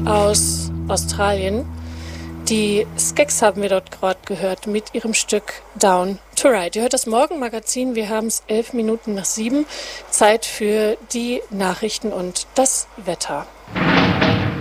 aus Australien. Die Skeks haben wir dort gerade gehört mit ihrem Stück Down to Ride. Ihr hört das Morgenmagazin, wir haben es 7:11. Zeit für die Nachrichten und das Wetter.